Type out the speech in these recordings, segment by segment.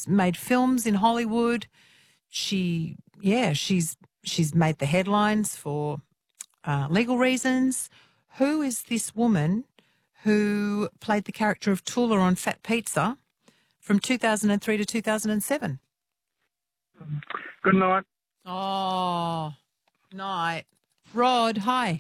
She's made films in Hollywood. She's made the headlines for legal reasons. Who is this woman who played the character of Tula on Fat Pizza from 2003 to 2007? Good night. Oh, night. Rod, hi.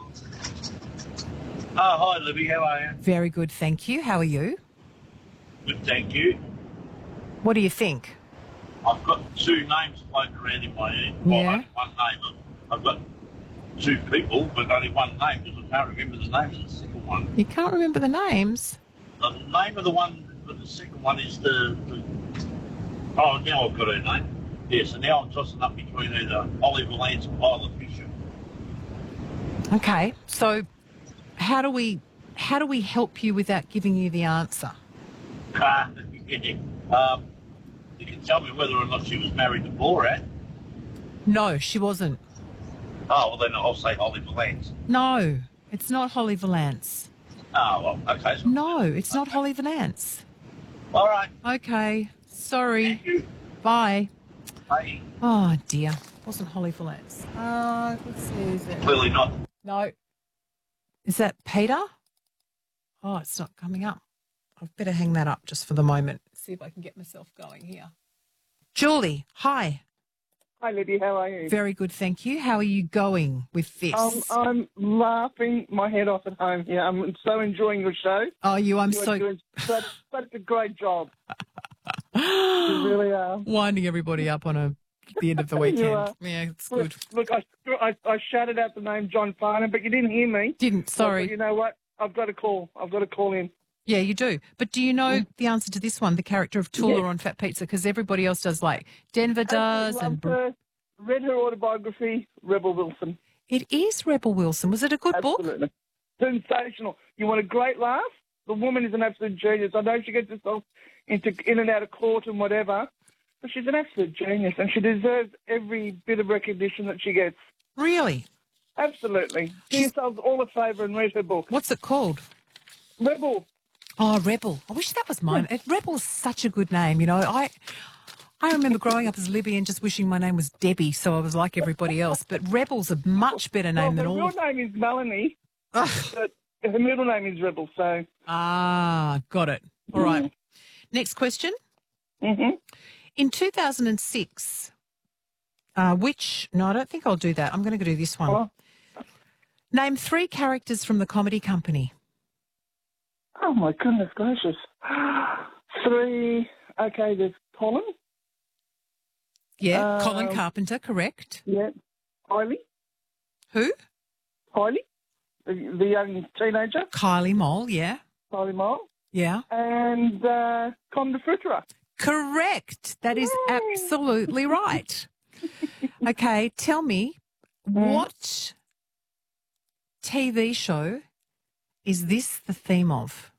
Oh, hi, Libby. How are you? Very good, thank you. How are you? Good, thank you. What do you think? I've got two names floating around in my head. Well, Yeah. only one name. I've got two people, but only one name because I can't remember the name of the second one. You can't remember the names? The name of the one, for the second one is the oh, now I've got her name. Yes, and now I'm tossing up between either Oliver Lance and Isla Fisher. Okay, so how do we help you without giving you the answer? You can tell me whether or not she was married to Borat. No, she wasn't. Oh, well then I'll say Oliver Lance. No, it's not Holly Valance. Oh, well, okay. So No, it's not Holly Valance. all right. Okay, sorry. Thank you. Bye. Bye. Oh, dear. Wasn't Holly Valance. Let's see, is it? Clearly not. No. Is that Peter? Oh, it's not coming up. I'd better hang that up just for the moment. See if I can get myself going here. Julie, hi. Hi, Libby. How are you? Very good, thank you. How are you going with this? I'm laughing my head off at home here. I'm so enjoying your show. Oh, I'm You're so doing such a great job. You really are. winding everybody up on the end of the weekend. are. Yeah, it's good. Look, I shouted out the name John Farnham, but you didn't hear me. Didn't, So, sorry. you know what? I've got to call. I've got to call in. Yeah, you do. But do you know the answer to this one, the character of Tula Yes. on Fat Pizza? Because everybody else does, like Denver does. Loved her, read her autobiography, Rebel Wilson. It is Rebel Wilson. Was it a good book? Absolutely. Sensational. You want a great laugh? The woman is an absolute genius. I know she gets herself in and out of court and whatever, but she's an absolute genius and she deserves every bit of recognition that she gets. Really? Absolutely. Do yourselves all a favour and read her book. What's it called? Rebel. Oh, Rebel. I wish that was mine. Rebel's such a good name. You know, I remember growing up as Libby and just wishing my name was Debbie, so I was like everybody else. But Rebel's a much better name than her all. real name is Melanie, but her middle name is Rebel, so... Got it. All right. Next question. Mm-hmm. In 2006, no, I don't think I'll do that. I'm going to do this one. Oh. Name 3 characters from the Comedy Company. Oh, my goodness gracious. 3, okay, there's Colin. Yeah, Colin Carpenter, correct. Yeah. Kylie. Who? Kylie, the young teenager. Kylie Mole, yeah. Kylie Mole. Yeah. And Con de Fruitera. Correct. That is absolutely right. Okay, tell me, what TV show is this the theme of?